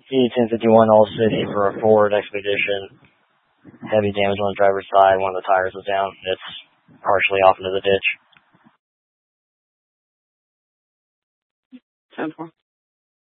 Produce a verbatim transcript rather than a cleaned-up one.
E ten fifty-one All City for a Ford Expedition. Heavy damage on the driver's side. One of the tires was down. It's partially off into the ditch. ten four.